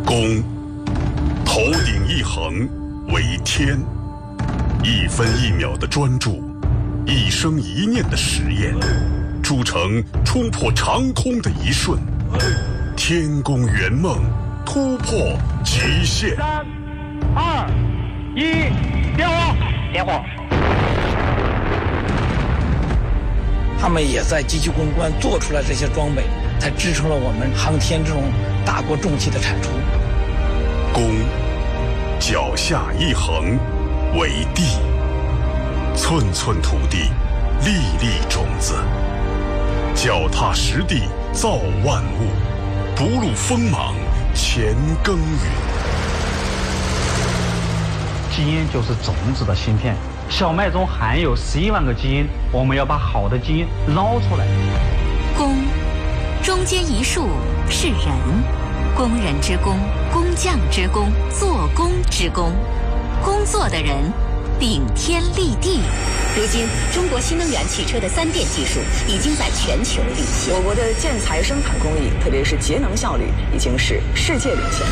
公，头顶一横为天，一分一秒的专注，一生一念的实验，铸成冲破长空的一瞬，天宫圆梦，突破极限。 3、2、1，点火！点火！ 他们也在积极攻关做出来这些装备，才支撑了我们航天这种大国重器的产出。 公，脚下一横为地，寸寸土地，粒粒种子，脚踏实地造万物，不露锋芒前耕耘。 基因就是种子的芯片，小麦中含有11万个基因，我们要把好的基因捞出来。 工，中间一竖是人，工人之工，工匠之工，做工之工，工作的人顶天立地。 如今，中国新能源汽车的3电技术已经在全球领先。 我国的建材生产工艺，特别是节能效率，已经是世界领先。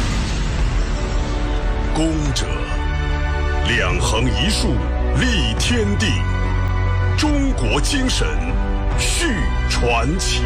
公者，两横一竖立天地，中国精神续传奇。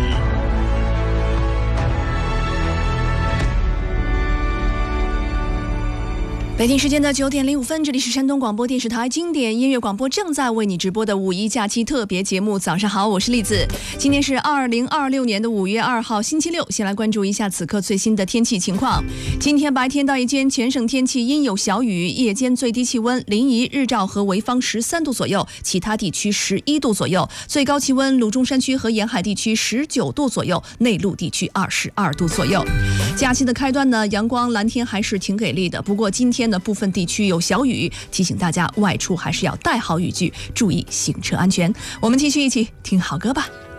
北京时间的9点05分，这里是山东广播电视台经典音乐广播正在为你直播的五一假期特别节目。早上好，我是栗子。今天是2026年的5月2号，星期六。先来关注一下此刻最新的天气情况。今天白天到夜间全省天气阴有小雨，夜间最低气温临沂、日照和潍坊13度左右，其他地区11度左右。最高气温鲁中山区和沿海地区19度左右，内陆地区22度左右。假期的开端呢，阳光蓝天还是挺给力的，不过今天的部分地区有小雨，提醒大家外出还是要带好雨具，注意行车安全。我们继续一起听好歌吧。